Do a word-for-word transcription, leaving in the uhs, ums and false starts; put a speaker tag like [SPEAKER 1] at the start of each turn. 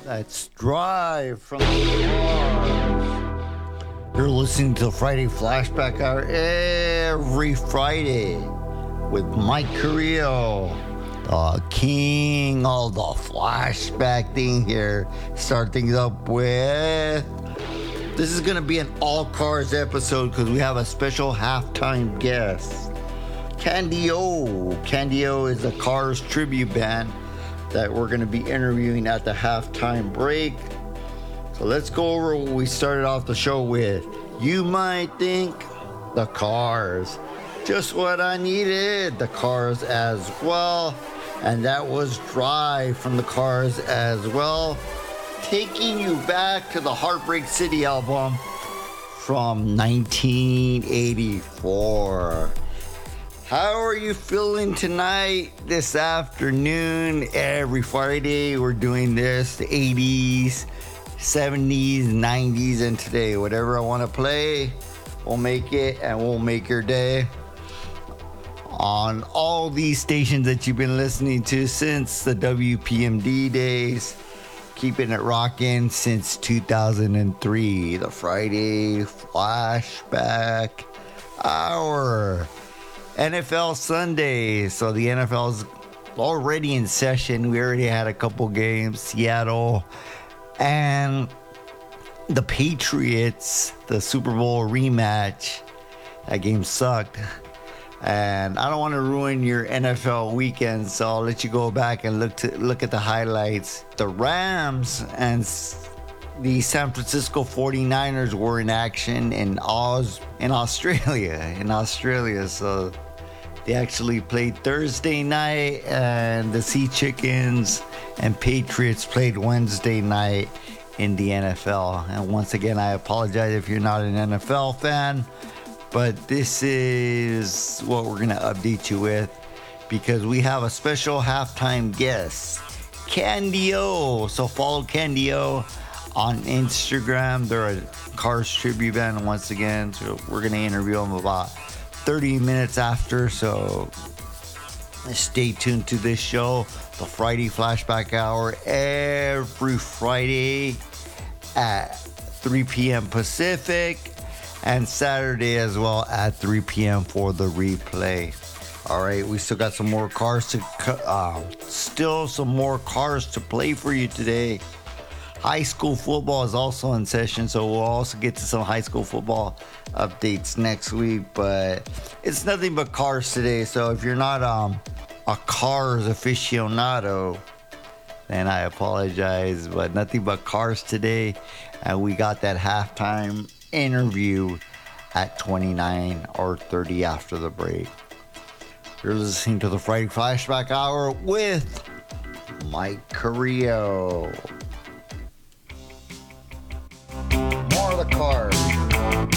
[SPEAKER 1] That's Drive from the Cars. You're listening to Friday Flashback Hour every Friday with Mike Carrillo, the king of the flashback thing here. Start things up with... This is going to be an all cars episode because we have a special halftime guest. Candy-O. Candy-O is a Cars tribute band that we're going to be interviewing at the halftime break. So let's go over what we started off the show with. You might think the Cars. Just what I needed. The Cars as well. And that was Drive from the Cars as well. Taking you back to the Heartbreak City album from nineteen eighty-four. How are you feeling tonight, this afternoon? Every Friday we're doing this, the eighties, seventies, nineties, and today. Whatever I want to play, we'll make it and we'll make your day. On all these stations that you've been listening to since the W P M D days. Keeping it rocking since two thousand three. The Friday Flashback Hour. N F L Sunday. So the N F L's already in session. We already had a couple games. Seattle and the Patriots. The Super Bowl rematch. That game sucked. And I don't want to ruin your N F L weekend, so I'll let you go back and look to look at the highlights. The Rams and the San Francisco forty-niners were in action in Oz in Australia. In Australia, so they actually played Thursday night, and the Sea Chickens and Patriots played Wednesday night in the N F L. And once again, I apologize if you're not an N F L fan. But this is what we're going to update you with because we have a special halftime guest, Candy-O. So follow Candy-O on Instagram. They're a Cars tribute band once again. So we're going to interview them about thirty minutes after. So stay tuned to this show, the Friday Flashback Hour, every Friday at three p.m. Pacific. And Saturday as well at three p.m. for the replay. All right, we still got some more cars to, uh, still some more cars to play for you today. High school football is also in session, so we'll also get to some high school football updates next week. But it's nothing but cars today. So if you're not um, a Cars aficionado, then I apologize. But nothing but cars today, and we got that halftime interview at twenty-nine or thirty after the break. You're listening to the Friday Flashback Hour with Mike Carrillo. More of the cars.